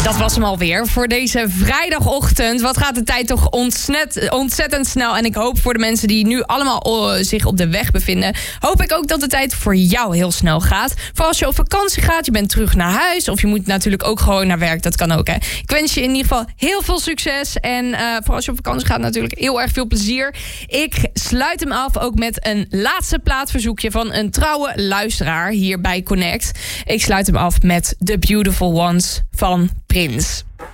Dat was hem alweer voor deze vrijdagochtend. Wat gaat de tijd toch ontzettend snel. En ik hoop voor de mensen die nu allemaal zich op de weg bevinden... hoop ik ook dat de tijd voor jou heel snel gaat. Voor als je op vakantie gaat, je bent terug naar huis... of je moet natuurlijk ook gewoon naar werk, dat kan ook. Hè. Ik wens je in ieder geval heel veel succes. En voor als je op vakantie gaat natuurlijk heel erg veel plezier. Ik sluit hem af ook met een laatste plaatverzoekje... van een trouwe luisteraar hier bij Connect. Ik sluit hem af met The Beautiful Ones van Prins.